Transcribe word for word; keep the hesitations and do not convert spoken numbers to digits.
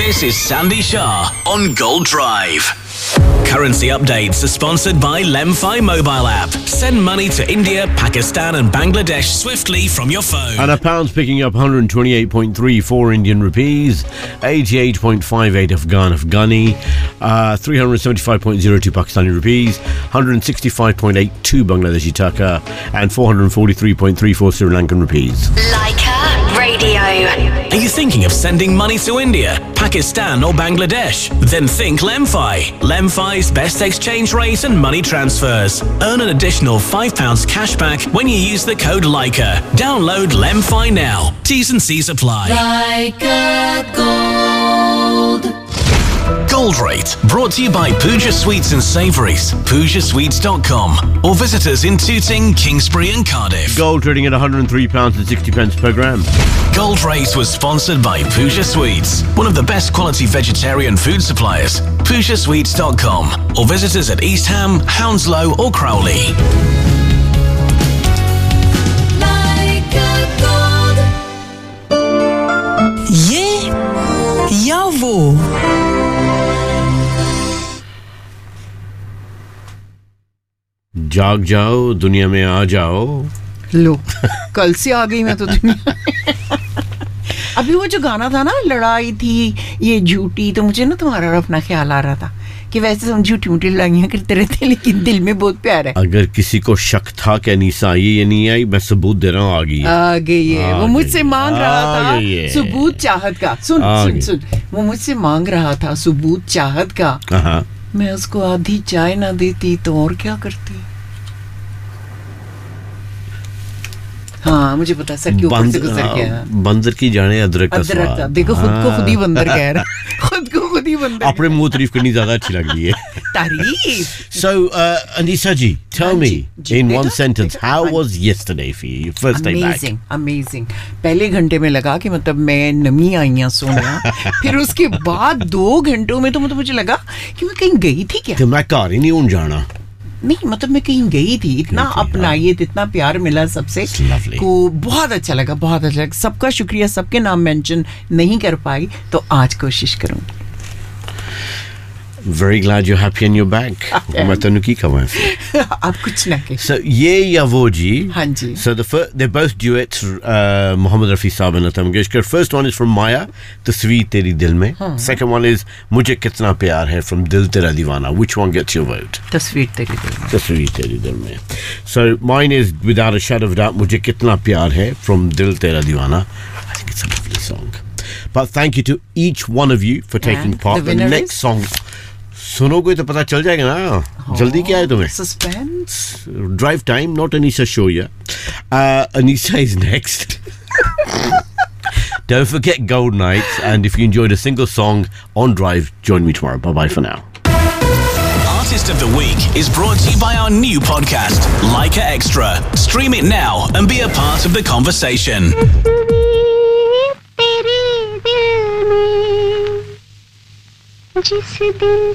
This is Sandy Shah on Gold Drive. Currency updates are sponsored by Lemfi mobile app. Send money to India, Pakistan and Bangladesh swiftly from your phone. And a pound's picking up one hundred twenty-eight point three four Indian rupees, eighty-eight point five eight Afghan Afghani, uh, three hundred seventy-five point zero two Pakistani rupees, one hundred sixty-five point eight two Bangladeshi taka, and four hundred forty-three point three four Sri Lankan rupees. Leica Radio. Are you thinking of sending money to India, Pakistan or Bangladesh? Then think Lemfi. Lemfi's best exchange rate and money transfers. Earn an additional five pounds cash back when you use the code Leica. Download Lemfi now. T's and C's apply. Leica Gold. Gold Rate, brought to you by Pooja Sweets and Savouries, pooja sweets dot com, or visit us in Tooting, Kingsbury and Cardiff. Gold trading at one hundred three pounds and sixty pence per gram. Gold Rate was sponsored by Pooja Sweets, one of the best quality vegetarian food suppliers. pooja sweets dot com, or visit us at East Ham, Hounslow or Crowley. ये या वो जाग जाओ, दुनिया में आ जाओ. लो कल से आ गई मैं तो दुनिया अभी वो जो गाना था ना, लड़ाई थी ये झूठी, तो मुझे ना तुम्हारा अपना ख्याल आ रहा था कि वैसे हम झूठी मूठी लड़ाइयाँ करते रहते हैं लेकिन दिल में बहुत प्यार है. अगर किसी को शक था कि अनीसा आई या नहीं आई, मैं सबूत दे रहा हूँ, आ गई आ गई है. वो मुझसे मांग रहा था सबूत चाहत का. सुन सुन सुन वो मुझसे मांग रहा था सबूत चाहत का. मैं उसको आधी चाय ना देती तो और क्या करती. हाँ मुझे पता सर के ऊपर से गुजर गया. बंदर की जाने अदरक का स्वाद. देखो खुद को खुद ही बंदर कह रहा. खुद को खुद ही बंदर. अपने मुंह तारीफ करनी ज्यादा अच्छी लग रही है. तारीफ. So uh, Anisa ji, tell me in one sentence, how was yesterday for you? First day back. Amazing, amazing. पहले घंटे में लगा कि मतलब मैं नमी आईयां सोना. फिर उसके बाद दो घंटों में तो मतलब मुझे लगा कि मैं कहीं गई थी क्या. तो मैं घर ही नहीं हूं जाना. नहीं मतलब मैं कहीं गई थी. इतना अपनाइए, इतना प्यार मिला सबसे को बहुत अच्छा लगा, बहुत अच्छा लगा. सबका शुक्रिया. सबके नाम मेंशन नहीं कर पाई तो आज कोशिश करूंगी. Very glad you're happy and you're back. मैं तनु की कमां फिर. आप कुछ ना कहें. So ये या वो जी. हाँ जी. So the first, they're both duets. Uh, Mohammed Rafi Saab and Lata Mangeshkar. First one is from Maya, तस्वीर तेरी दिल में. Second one is मुझे कितना प्यार है from दिल तेरा दीवाना. Which one gets your vote? तस्वीर तेरी दिल में. तस्वीर तेरी दिल में. So mine is without a shadow of doubt मुझे कितना प्यार है from दिल तेरा दीवाना. I think it's a lovely song. But thank you to each one of you for taking and part. The, the next is? song. सुनोगे तो पता चल जाएगा ना. जल्दी क्या है तुम्हें. Suspense. Drive time, not Anisa show ya. Uh, Anisa is next. Don't forget Gold Nights, and if you enjoyed a single song on Drive, join me tomorrow. Bye bye for now. Artist of the Week is brought to you by our new podcast, Leica Extra. Stream it now and be a part of the conversation. जिस दिन